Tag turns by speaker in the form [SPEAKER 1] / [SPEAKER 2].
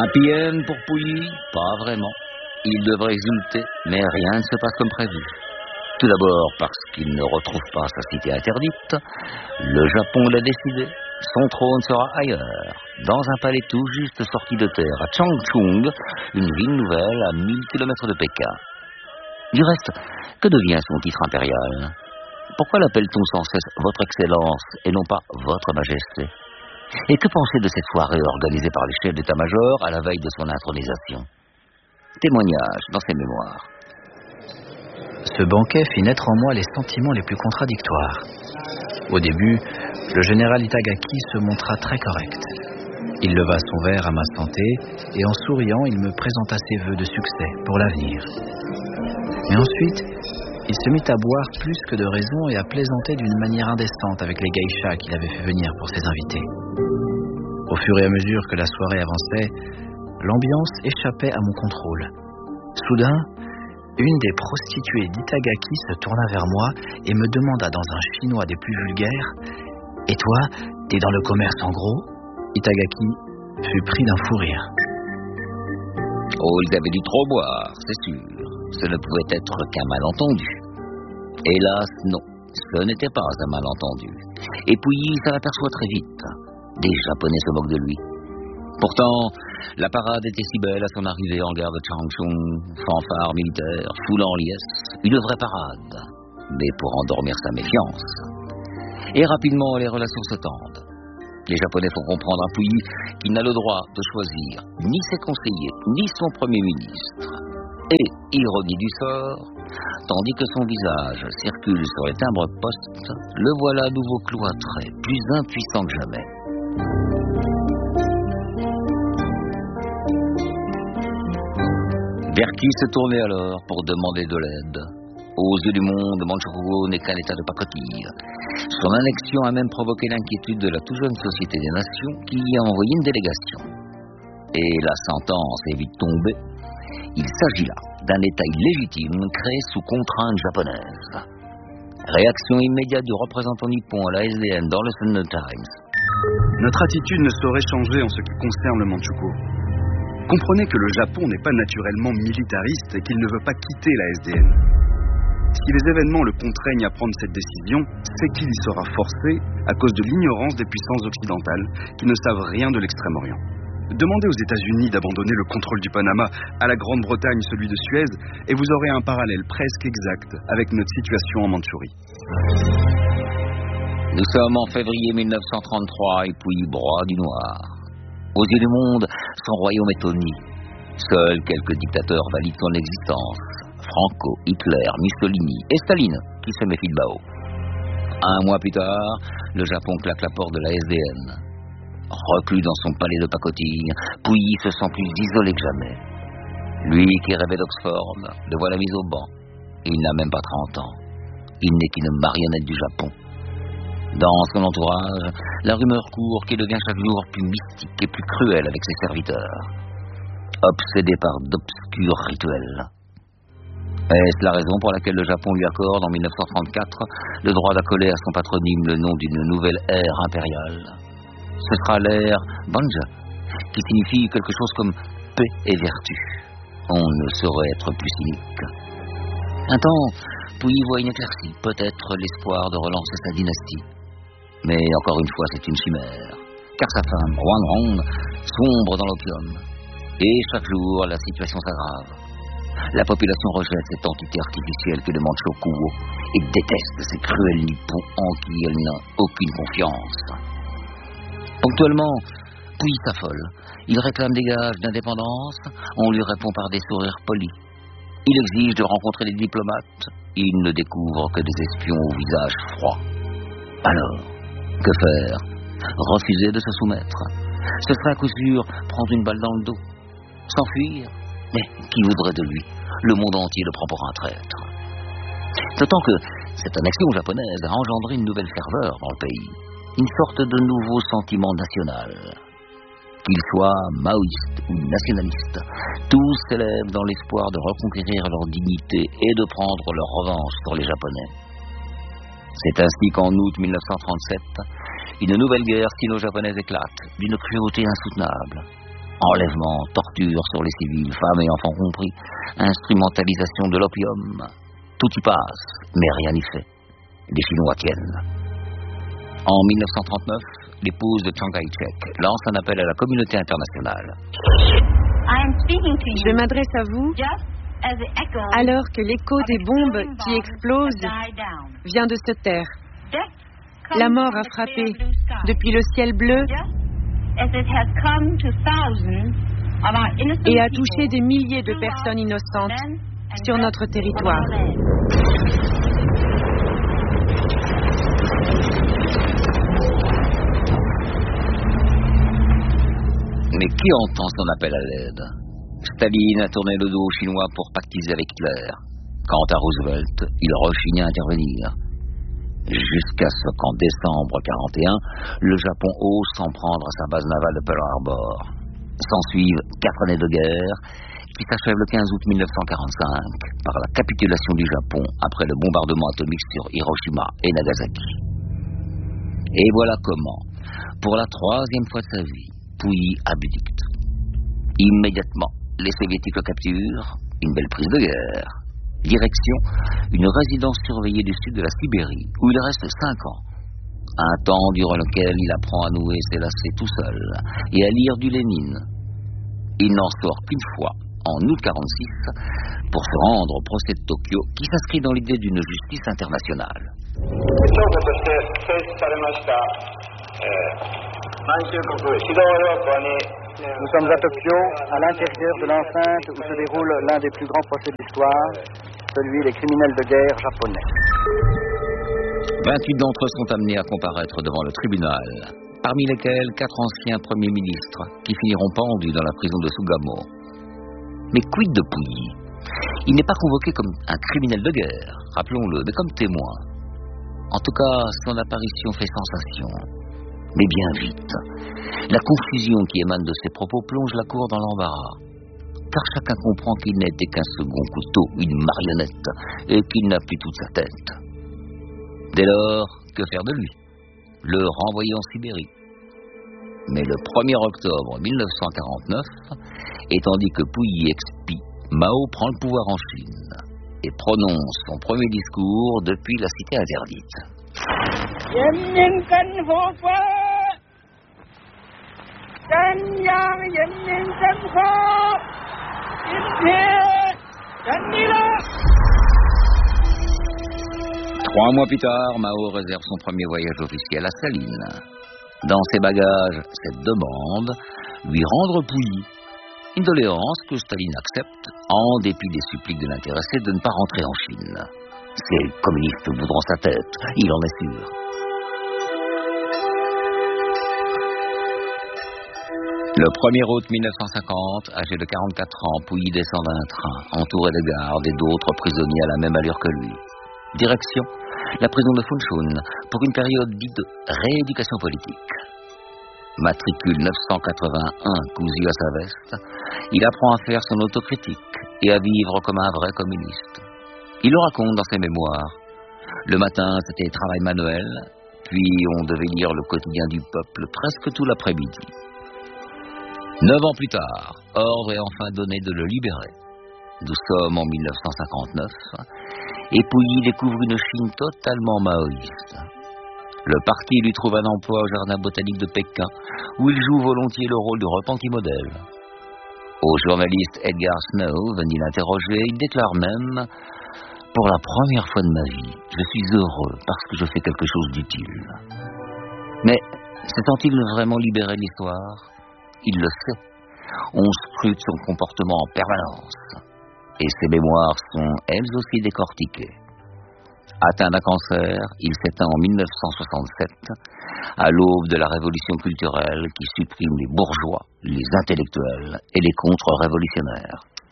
[SPEAKER 1] Happy end pour Pouilly? Pas vraiment. Il devrait exulter, mais rien ne se passe comme prévu. Tout d'abord parce qu'il ne retrouve pas sa cité interdite. Le Japon l'a décidé. Son trône sera ailleurs, dans un palais tout juste sorti de terre, à Changchun, une ville nouvelle à 1000 km de Pékin. Du reste, que devient son titre impérial? Pourquoi l'appelle-t-on sans cesse Votre Excellence et non pas Votre Majesté? Et que penser de cette soirée organisée par les chefs d'état-major à la veille de son intronisation? Témoignage dans ses mémoires.
[SPEAKER 2] Ce banquet fit naître en moi les sentiments les plus contradictoires. Au début, le général Itagaki se montra très correct. Il leva son verre à ma santé et en souriant, il me présenta ses vœux de succès pour l'avenir. Mais ensuite, il se mit à boire plus que de raison et à plaisanter d'une manière indécente avec les geishas qu'il avait fait venir pour ses invités. Au fur et à mesure que la soirée avançait, l'ambiance échappait à mon contrôle. Soudain, une des prostituées d'Itagaki se tourna vers moi et me demanda dans un chinois des plus vulgaires: « Et toi, t'es dans le commerce en gros ?» Itagaki fut pris d'un fou rire.
[SPEAKER 1] Oh, ils avaient dû trop boire, c'est sûr. Ce ne pouvait être qu'un malentendu. Hélas, non, ce n'était pas un malentendu. Et Pouilly s'en aperçoit très vite. Des Japonais se moquent de lui. Pourtant, la parade était si belle à son arrivée en gare de Changchun, fanfare militaire, foule en liesse, une vraie parade, mais pour endormir sa méfiance. Et rapidement, les relations se tendent. Les Japonais font comprendre à Pouilly qu'il n'a le droit de choisir ni ses conseillers, ni son Premier ministre. Et, ironie du sort, tandis que son visage circule sur les timbres-poste, le voilà à nouveau cloîtré, plus impuissant que jamais. Vers qui se tourner alors pour demander de l'aide? Aux yeux du monde, Mandchoukou n'est qu'un état de pacotille. Son annexion a même provoqué l'inquiétude de la tout jeune Société des Nations qui y a envoyé une délégation. Et la sentence est vite tombée. Il s'agit là d'un état illégitime créé sous contrainte japonaise. Réaction immédiate du représentant nippon à la SDN dans le Sunday Times.
[SPEAKER 3] Notre attitude ne saurait changer en ce qui concerne le Mandchoukou. Comprenez que le Japon n'est pas naturellement militariste et qu'il ne veut pas quitter la SDN. Si les événements le contraignent à prendre cette décision, c'est qu'il y sera forcé à cause de l'ignorance des puissances occidentales qui ne savent rien de l'Extrême-Orient. Demandez aux États-Unis d'abandonner le contrôle du Panama, à la Grande-Bretagne celui de Suez, et vous aurez un parallèle presque exact avec notre situation en Mandchourie.
[SPEAKER 1] Nous sommes en février 1933 et Pouilly broie du noir. Aux yeux du monde, son royaume est honni. Seuls quelques dictateurs valident son existence. Franco, Hitler, Mussolini et Staline, qui se méfient de Mao. Un mois plus tard, le Japon claque la porte de la SDN. Reclus dans son palais de pacotille, Pouilly se sent plus isolé que jamais. Lui qui rêvait d'Oxford, le voilà mis au banc. Il n'a même pas 30 ans. Il n'est qu'une marionnette du Japon. Dans son entourage, la rumeur court qu'il devient chaque jour plus mystique et plus cruel avec ses serviteurs. Obsédé par d'obscurs rituels. Est-ce la raison pour laquelle le Japon lui accorde en 1934 le droit d'accoler à son patronyme le nom d'une nouvelle ère impériale? Ce sera l'ère Banja, qui signifie quelque chose comme paix et vertu. On ne saurait être plus cynique. Un temps, Pouilly voit une éclaircie, peut-être l'espoir de relancer sa dynastie. Mais encore une fois, c'est une chimère, car sa femme, Wang Rong, sombre dans l'opium. Et chaque jour, la situation s'aggrave. La population rejette cette entité artificielle que le Mandchoukou et déteste ces cruels nippons en qui elle n'a aucune confiance. Ponctuellement, Pouilly s'affole. Il réclame des gages d'indépendance. On lui répond par des sourires polis. Il exige de rencontrer des diplomates. Il ne découvre que des espions au visage froid. Alors, que faire? Refuser de se soumettre? Ce serait à coup sûr prendre une balle dans le dos. S'enfuir? Mais qui voudrait de lui? Le monde entier le prend pour un traître. D'autant que cette annexion japonaise a engendré une nouvelle ferveur dans le pays. Une sorte de nouveau sentiment national. Qu'ils soient maoïstes ou nationalistes, tous s'élèvent dans l'espoir de reconquérir leur dignité et de prendre leur revanche sur les Japonais. C'est ainsi qu'en août 1937, une nouvelle guerre sino-japonaise éclate, d'une cruauté insoutenable. Enlèvement, torture sur les civils, femmes et enfants compris, instrumentalisation de l'opium. Tout y passe, mais rien n'y fait. Les Chinois tiennent. En 1939, l'épouse de Chiang Kai-shek lance un appel à la communauté internationale.
[SPEAKER 4] Je m'adresse à vous alors que l'écho des bombes qui explosent vient de se taire. La mort a frappé depuis le ciel bleu et a touché des milliers de personnes innocentes sur notre territoire.
[SPEAKER 1] Mais qui entend son appel à l'aide? Staline a tourné le dos aux Chinois pour pactiser avec Hitler. Quant à Roosevelt, il rechigne à intervenir. Jusqu'à ce qu'en décembre 1941, le Japon ose s'en prendre à sa base navale de Pearl Harbor. S'ensuivent 4 années de guerre qui s'achèvent le 15 août 1945 par la capitulation du Japon après le bombardement atomique sur Hiroshima et Nagasaki. Et voilà comment, pour la 3e fois de sa vie, Pouilly abdicte. Immédiatement, les Soviétiques le capturent, une belle prise de guerre. Direction, une résidence surveillée du sud de la Sibérie, où il reste 5 ans. Un temps durant lequel il apprend à nouer ses lacets tout seul et à lire du Lénine. Il n'en sort qu'une fois, en août 1946, pour se rendre au procès de Tokyo, qui s'inscrit dans l'idée d'une justice internationale.
[SPEAKER 5] Nous sommes à Tokyo, à l'intérieur de l'enceinte où se déroule l'un des plus grands procès d'histoire, celui des criminels de guerre japonais.
[SPEAKER 1] 28 d'entre eux sont amenés à comparaître devant le tribunal, parmi lesquels 4 anciens premiers ministres qui finiront pendus dans la prison de Sugamo. Mais quid de Pouilly? Il n'est pas convoqué comme un criminel de guerre, rappelons-le, mais comme témoin. En tout cas, son apparition fait sensation. Mais bien vite, la confusion qui émane de ses propos plonge la cour dans l'embarras. Car chacun comprend qu'il n'était qu'un second couteau, une marionnette, et qu'il n'a plus toute sa tête. Dès lors, que faire de lui? Le renvoyer en Sibérie. Mais le 1er octobre 1949, et tandis que Pouilly expie, Mao prend le pouvoir en Chine et prononce son premier discours depuis la cité interdite. Trois mois plus tard, Mao réserve son premier voyage officiel à Staline. Dans ses bagages, cette demande, lui rendre Pouilly. Une doléance que Staline accepte, en dépit des suppliques de l'intéressé de ne pas rentrer en Chine. Ces communistes voudront sa tête, il en est sûr. Le 1er août 1950, âgé de 44 ans, Pouilly descend d'un train, entouré de gardes et d'autres prisonniers à la même allure que lui. Direction, la prison de Funchun, pour une période dite de rééducation politique. Matricule 981 cousu à sa veste, il apprend à faire son autocritique et à vivre comme un vrai communiste. Il le raconte dans ses mémoires. Le matin, c'était travail manuel, puis on devait lire le quotidien du peuple presque tout l'après-midi. 9 ans plus tard, ordre est enfin donné de le libérer. Nous sommes en 1959, et Pouilly découvre une Chine totalement maoïste. Le parti lui trouve un emploi au jardin botanique de Pékin, où il joue volontiers le rôle du repenti modèle. Au journaliste Edgar Snow venu l'interroger, il déclare même « Pour la première fois de ma vie, je suis heureux parce que je fais quelque chose d'utile. » Mais se sent-il vraiment libéré de l'histoire? Il le sait. On scrute son comportement en permanence. Et ses mémoires sont elles aussi décortiquées. Atteint d'un cancer, il s'éteint en 1967, à l'aube de la révolution culturelle qui supprime les bourgeois, les intellectuels et les contre-révolutionnaires.